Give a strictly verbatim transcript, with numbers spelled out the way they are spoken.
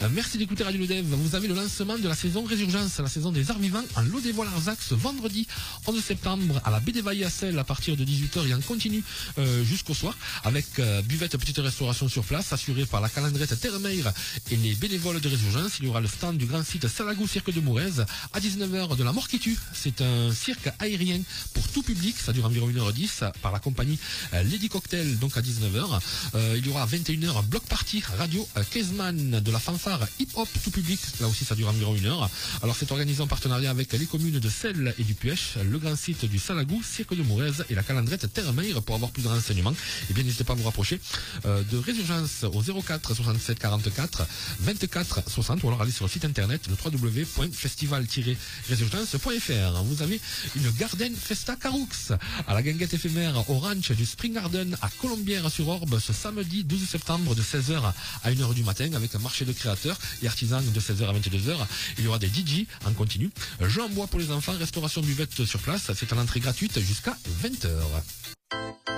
Merci d'écouter Radio Lodev. Vous avez le lancement de la saison Résurgence, la saison des arts vivants en Lodévois-Larzac ce vendredi onze septembre à la baie des Vaillés à Celle à partir de dix-huit heures et en continu euh, jusqu'au soir avec euh, buvette petite restauration sur place assurée par la calandrette Terre-Meyre et les bénévoles de Résurgence. Il y aura le stand du grand site Salagou Cirque de Mourez à dix-neuf heures de la Mort qui tue. C'est un cirque aérien pour tout public, ça dure environ une heure dix par la compagnie euh, Lady Cocktail donc à dix-neuf heures. Euh, il y aura à vingt et une heures bloc party radio euh, Kezman de la fanfare hip-hop tout public, là aussi ça dure environ une heure. Alors c'est organisé en partenariat avec les communes de Celle et du Puech, le grand site du Salagou, Cirque de Mourez et la calandrette Terre-Meyre. Pour avoir plus de renseignements, et bien n'hésitez pas à vous rapprocher euh, de Résurgence au zéro quatre soixante-sept quarante-quatre vingt-quatre soixante ou alors aller sur le site internet le w w w point festival tiret résurgence point f r. Vous avez une Garden Festa Caroux à la guinguette éphémère au ranch du Spring Garden à Colombières-sur-Orbe ce samedi douze septembre de seize heures à une heure du matin avec un marché de créateurs et artisans de seize heures à vingt-deux heures. Il y aura des D J en continu, jeux en bois pour les enfants, restauration buvette sur place, c'est en entrée gratuite jusqu'à vingt heures.